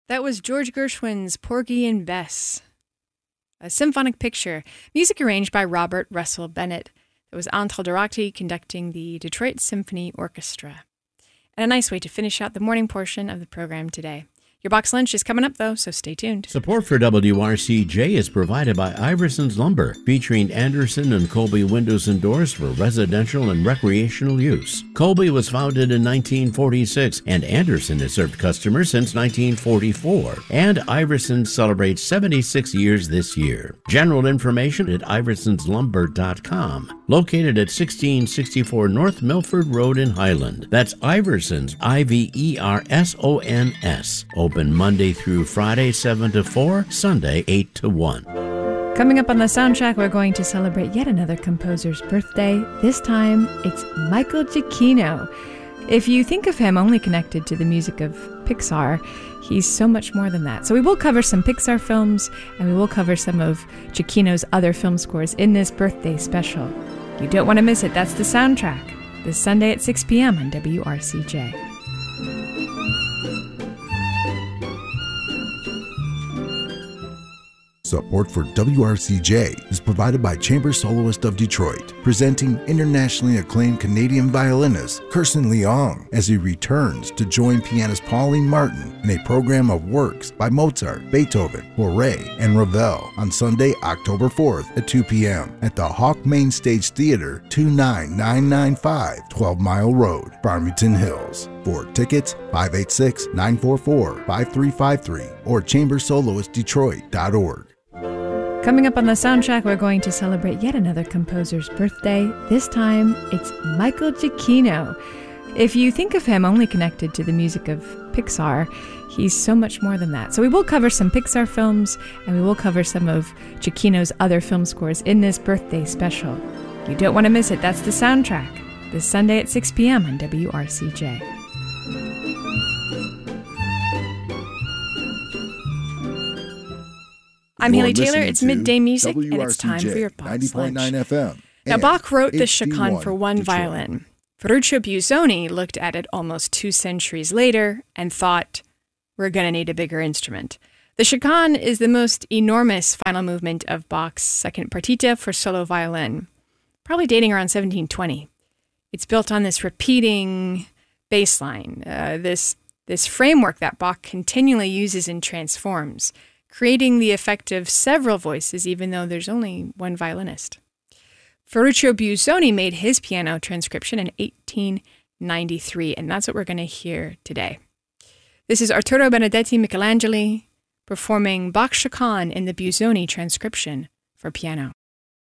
That was George Gershwin's Porgy and Bess, a symphonic picture, music arranged by Robert Russell Bennett. It was Antal Dorati conducting the Detroit Symphony Orchestra. And a nice way to finish out the morning portion of the program today. Your box lunch is coming up, though, so stay tuned. Support for WRCJ is provided by Iverson's Lumber, featuring Anderson and Colby windows and doors for residential and recreational use. Colby was founded in 1946, and Anderson has served customers since 1944. And Iverson celebrates 76 years this year. General information at iversonslumber.com, located at 1664 North Milford Road in Highland. That's Iverson's, Iversons. Open Monday through Friday, 7 to 4, Sunday, 8 to 1. Coming up on the soundtrack, we're going to celebrate yet another composer's birthday. This time, it's Michael Giacchino. If you think of him only connected to the music of Pixar, he's so much more than that. So we will cover some Pixar films, and we will cover some of Giacchino's other film scores in this birthday special. You don't want to miss it. That's the soundtrack. This Sunday at 6 p.m. on WRCJ. Support for WRCJ is provided by Chamber Soloist of Detroit, presenting internationally acclaimed Canadian violinist Kirsten Leong as he returns to join pianist Pauline Martin in a program of works by Mozart, Beethoven, Fauré, and Ravel on Sunday, October 4th at 2 p.m. at the Hawk Main Stage Theater, 29995 12 Mile Road, Farmington Hills. For tickets, 586-944-5353 or chambersoloistdetroit.org. Coming up on the soundtrack, we're going to celebrate yet another composer's birthday. This time, it's Michael Giacchino. If you think of him only connected to the music of Pixar, he's so much more than that. So we will cover some Pixar films, and we will cover some of Giacchino's other film scores in this birthday special. You don't want to miss it. That's the soundtrack. This Sunday at 6 p.m. on WRCJ. I'm Haley Taylor. It's midday music, and it's time for your Bach's Lunch. FM. Now, Bach wrote the Chaconne for one violin. Ferruccio Busoni looked at it almost 2 centuries later and thought, we're going to need a bigger instrument. The Chaconne is the most enormous final movement of Bach's second partita for solo violin, probably dating around 1720. It's built on this repeating bass line, this framework that Bach continually uses and transforms, creating the effect of several voices, even though there's only one violinist. Ferruccio Busoni made his piano transcription in 1893, and that's what we're going to hear today. This is Arturo Benedetti Michelangeli performing Bach's Chaconne in the Busoni transcription for piano.